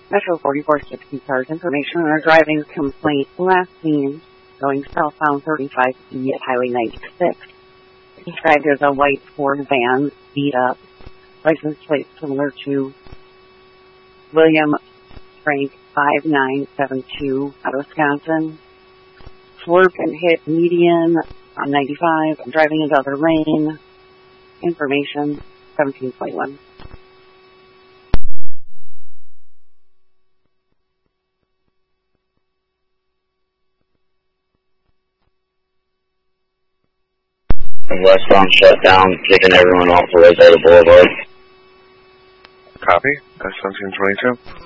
Metro 4460 cars information on our driving complaint. Last seen going southbound 35E at Highway 96. Described as a white Ford van, beat up. License plate similar to William Frank 5972 out of Wisconsin. Swerved and hit median on 95. I'm driving into other lane. Information 17.1. Westbound shut down, kicking everyone off the Rosetta Boulevard. Copy. That's 1722.